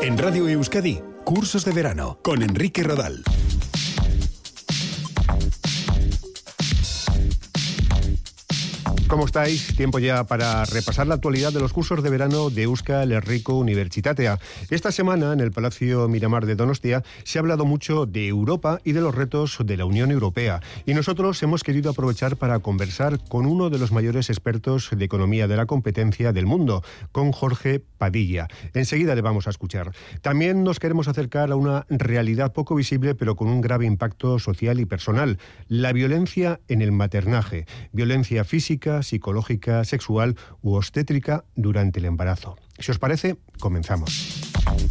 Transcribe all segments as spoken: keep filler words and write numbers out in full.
En Radio Euskadi, Cursos de Verano, con Enrique Rodal. ¿Cómo estáis? Tiempo ya para repasar la actualidad de los cursos de verano de Euskal Herriko Unibertsitatea. Esta semana, en el Palacio Miramar de Donostia, se ha hablado mucho de Europa y de los retos de la Unión Europea. Y nosotros hemos querido aprovechar para conversar con uno de los mayores expertos de economía de la competencia del mundo, con Jorge Padilla. Enseguida le vamos a escuchar. También nos queremos acercar a una realidad poco visible, pero con un grave impacto social y personal: la violencia en el maternaje, violencia física, psicológica, sexual u obstétrica durante el embarazo. Si os parece, comenzamos.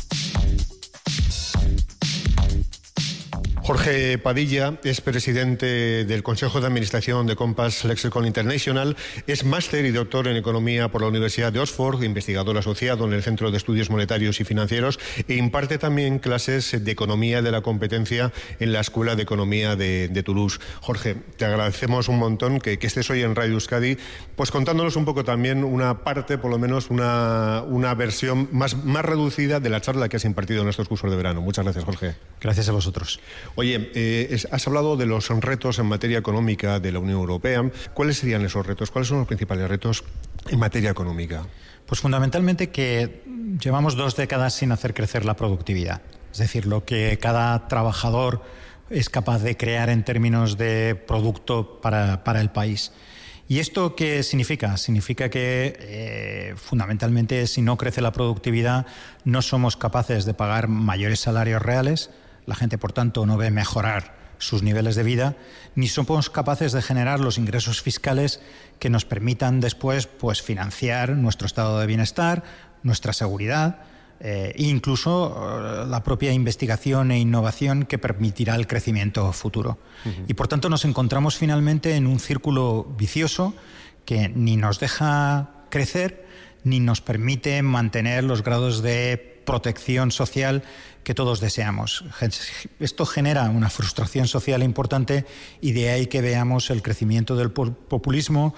Jorge Padilla es presidente del Consejo de Administración de Compass Lexicon International, es máster y doctor en Economía por la Universidad de Oxford, investigador asociado en el Centro de Estudios Monetarios y Financieros e imparte también clases de Economía de la Competencia en la Escuela de Economía de, de Toulouse. Jorge, te agradecemos un montón que, que estés hoy en Radio Euskadi, pues contándonos un poco también una parte, por lo menos una, una versión más, más reducida de la charla que has impartido en estos cursos de verano. Muchas gracias, Jorge. Gracias a vosotros. Oye, eh, has hablado de los retos en materia económica de la Unión Europea. ¿Cuáles serían esos retos? ¿Cuáles son los principales retos en materia económica? Pues fundamentalmente que llevamos dos décadas sin hacer crecer la productividad. Es decir, lo que cada trabajador es capaz de crear en términos de producto para, para el país. ¿Y esto qué significa? Significa que eh, fundamentalmente, si no crece la productividad, no somos capaces de pagar mayores salarios reales. La gente, por tanto, no ve mejorar sus niveles de vida, ni somos capaces de generar los ingresos fiscales que nos permitan después, pues, financiar nuestro estado de bienestar, nuestra seguridad eh, e incluso eh, la propia investigación e innovación que permitirá el crecimiento futuro. Uh-huh. Y por tanto nos encontramos finalmente en un círculo vicioso que ni nos deja crecer ni nos permite mantener los grados de protección social que todos deseamos. Esto genera una frustración social importante y de ahí que veamos el crecimiento del populismo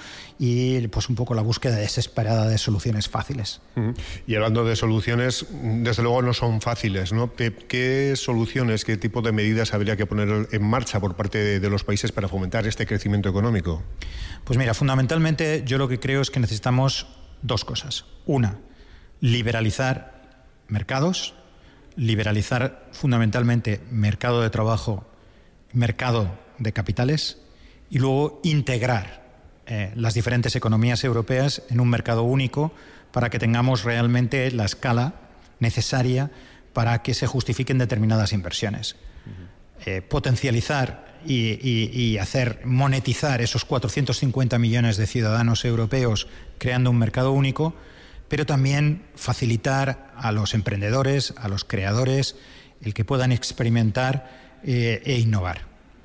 y pues un poco la búsqueda desesperada de soluciones fáciles. Y hablando de soluciones, desde luego no son fáciles, ¿no? ¿Qué soluciones, qué tipo de medidas habría que poner en marcha por parte de, de los países para fomentar este crecimiento económico? Pues mira, fundamentalmente yo lo que creo es que necesitamos dos cosas. Una, liberalizar mercados, liberalizar fundamentalmente mercado de trabajo, mercado de capitales y luego integrar eh, las diferentes economías europeas en un mercado único para que tengamos realmente la escala necesaria para que se justifiquen determinadas inversiones. Uh-huh. Eh, potencializar y, y, y hacer monetizar esos cuatrocientos cincuenta millones de ciudadanos europeos creando un mercado único, pero también facilitar a los emprendedores, a los creadores, el que puedan experimentar eh, e innovar.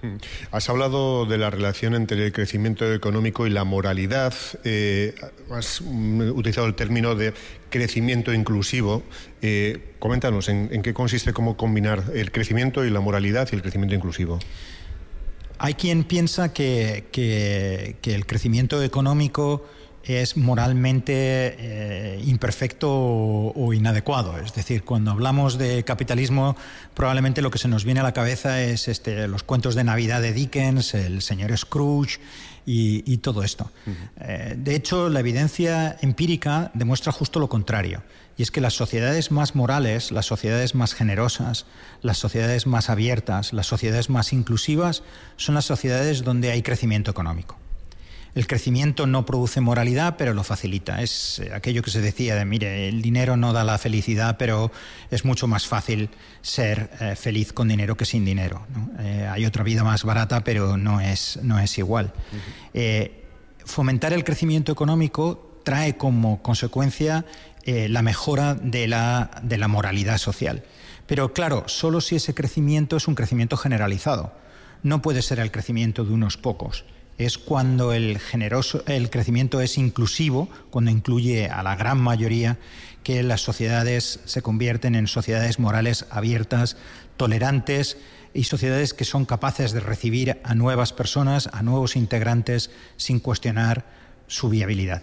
Has hablado de la relación entre el crecimiento económico y la moralidad. Eh, has utilizado el término de crecimiento inclusivo. Eh, coméntanos, ¿en, en qué consiste cómo combinar el crecimiento y la moralidad y el crecimiento inclusivo? Hay quien piensa que, que, que el crecimiento económico es moralmente eh, imperfecto o, o inadecuado. Es decir, cuando hablamos de capitalismo, probablemente lo que se nos viene a la cabeza es este, los cuentos de Navidad de Dickens, el señor Scrooge y, y todo esto. Uh-huh. Eh, de hecho, la evidencia empírica demuestra justo lo contrario. Y es que las sociedades más morales, las sociedades más generosas, las sociedades más abiertas, las sociedades más inclusivas, son las sociedades donde hay crecimiento económico. El crecimiento no produce moralidad, pero lo facilita. Es aquello que se decía de, mire, el dinero no da la felicidad, pero es mucho más fácil ser eh, feliz con dinero que sin dinero, ¿no? Eh, hay otra vida más barata, pero no es, no es igual. Uh-huh. Eh, fomentar el crecimiento económico trae como consecuencia eh, la mejora de la, de la moralidad social. Pero claro, solo si ese crecimiento es un crecimiento generalizado. No puede ser el crecimiento de unos pocos. Es cuando el, generoso, el crecimiento es inclusivo, cuando incluye a la gran mayoría, que las sociedades se convierten en sociedades morales abiertas, tolerantes y sociedades que son capaces de recibir a nuevas personas, a nuevos integrantes, sin cuestionar su viabilidad.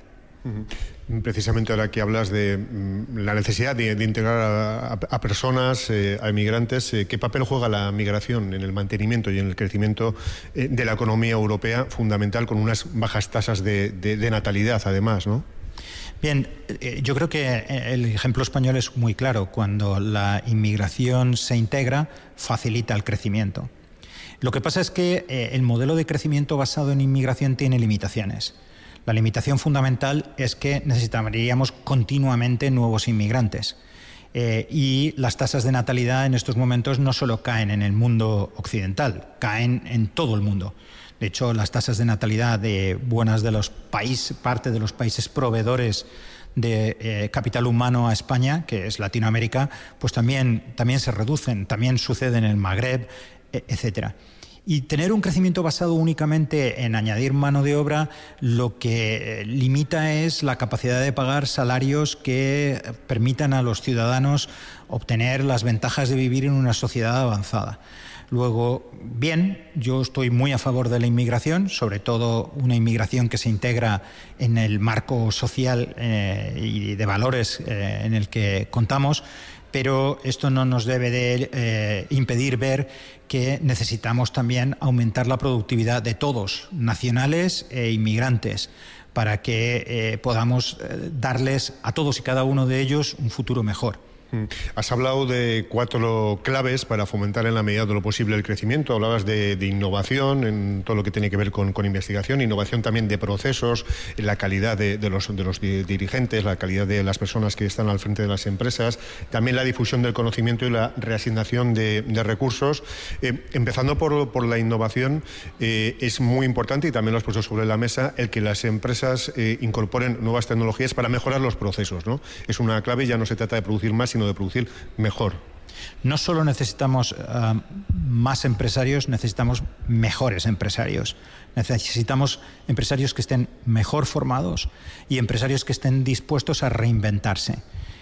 Precisamente ahora que hablas de la necesidad de, de integrar a, a personas, eh, a inmigrantes, eh, ¿qué papel juega la migración en el mantenimiento y en el crecimiento eh, de la economía europea, fundamental, con unas bajas tasas de, de, de natalidad, además, ¿no? Bien, yo creo que el ejemplo español es muy claro. Cuando la inmigración se integra, facilita el crecimiento. Lo que pasa es que el modelo de crecimiento basado en inmigración tiene limitaciones. La limitación fundamental es que necesitaríamos continuamente nuevos inmigrantes. Eh, y las tasas de natalidad en estos momentos no solo caen en el mundo occidental, caen en todo el mundo. De hecho, las tasas de natalidad de buenas de los países, parte de los países proveedores de eh, capital humano a España, que es Latinoamérica, pues también, también se reducen, también sucede en el Magreb, etcétera. Y tener un crecimiento basado únicamente en añadir mano de obra lo que limita es la capacidad de pagar salarios que permitan a los ciudadanos obtener las ventajas de vivir en una sociedad avanzada. Luego, bien, yo estoy muy a favor de la inmigración, sobre todo una inmigración que se integra en el marco social eh, y de valores eh, en el que contamos, pero esto no nos debe de eh, impedir ver que necesitamos también aumentar la productividad de todos, nacionales e inmigrantes, para que eh, podamos eh, darles a todos y cada uno de ellos un futuro mejor. Has hablado de cuatro claves para fomentar en la medida de lo posible el crecimiento. Hablabas de, de innovación en todo lo que tiene que ver con, con investigación, innovación también de procesos, la calidad de, de, los, de los dirigentes, la calidad de las personas que están al frente de las empresas, también la difusión del conocimiento y la reasignación de, de recursos. Eh, empezando por, por la innovación, eh, es muy importante, y también lo has puesto sobre la mesa, el que las empresas eh, incorporen nuevas tecnologías para mejorar los procesos, ¿no? Es una clave, ya no se trata de producir más, sino de producir mejor. No solo necesitamos uh, más empresarios, necesitamos mejores empresarios. Necesitamos empresarios que estén mejor formados y empresarios que estén dispuestos a reinventarse.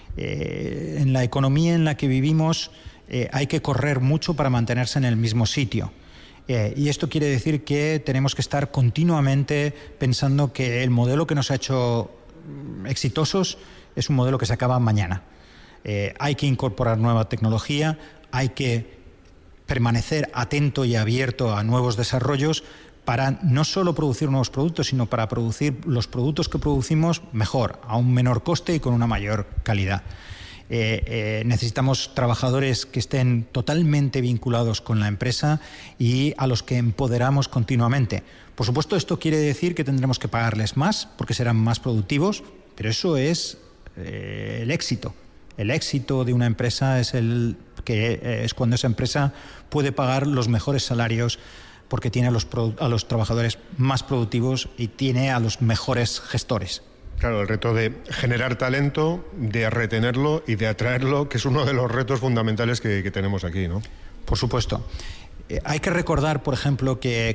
Eh, en la economía en la que vivimos eh, hay que correr mucho para mantenerse en el mismo sitio. Eh, y esto quiere decir que tenemos que estar continuamente pensando que el modelo que nos ha hecho exitosos es un modelo que se acaba mañana. Eh, hay que incorporar nueva tecnología, hay que permanecer atento y abierto a nuevos desarrollos para no solo producir nuevos productos, sino para producir los productos que producimos mejor, a un menor coste y con una mayor calidad. Eh, eh, necesitamos trabajadores que estén totalmente vinculados con la empresa y a los que empoderamos continuamente. Por supuesto, esto quiere decir que tendremos que pagarles más porque serán más productivos, pero eso es eh, el éxito. El éxito de una empresa es, el, que es cuando esa empresa puede pagar los mejores salarios porque tiene a los, a los trabajadores más productivos y tiene a los mejores gestores. Claro, el reto de generar talento, de retenerlo y de atraerlo, que es uno de los retos fundamentales que, que tenemos aquí, ¿no? Por supuesto. Eh, hay que recordar, por ejemplo, que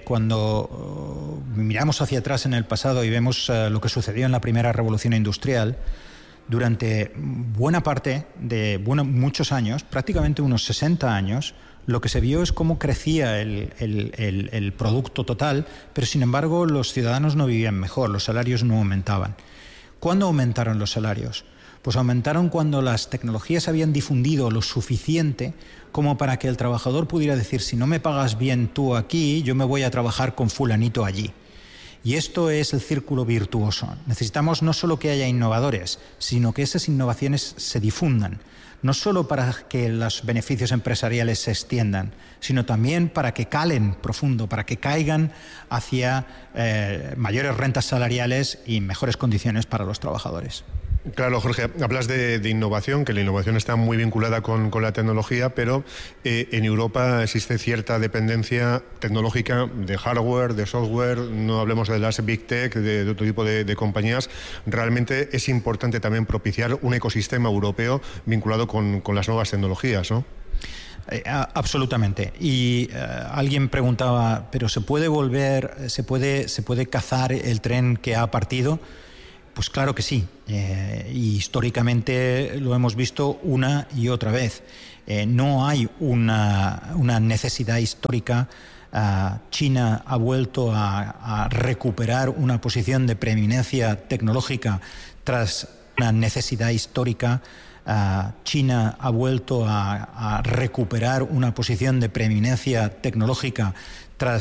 cuando uh, miramos hacia atrás en el pasado y vemos uh, lo que sucedió en la primera revolución industrial, durante buena parte de bueno, muchos años, prácticamente unos sesenta años, lo que se vio es cómo crecía el, el, el, el producto total, pero sin embargo los ciudadanos no vivían mejor, los salarios no aumentaban. ¿Cuándo aumentaron los salarios? Pues aumentaron cuando las tecnologías habían difundido lo suficiente como para que el trabajador pudiera decir, si no me pagas bien tú aquí, yo me voy a trabajar con fulanito allí. Y esto es el círculo virtuoso. Necesitamos no solo que haya innovadores, sino que esas innovaciones se difundan, no solo para que los beneficios empresariales se extiendan, sino también para que calen profundo, para que caigan hacia eh, mayores rentas salariales y mejores condiciones para los trabajadores. Claro, Jorge, hablas de, de innovación, que la innovación está muy vinculada con, con la tecnología, pero eh, en Europa existe cierta dependencia tecnológica de hardware, de software, no hablemos de las big tech, de, de otro tipo de, de compañías. Realmente es importante también propiciar un ecosistema europeo vinculado con, con las nuevas tecnologías, ¿no? Eh, absolutamente. Y eh, alguien preguntaba, ¿pero se puede volver, se puede, se puede cazar el tren que ha partido? Pues claro que sí, eh, y históricamente lo hemos visto una y otra vez. Eh, no hay una, una necesidad histórica Uh, China ha vuelto a, a recuperar una posición de preeminencia tecnológica tras una necesidad histórica. Uh, China ha vuelto a, a recuperar una posición de preeminencia tecnológica tras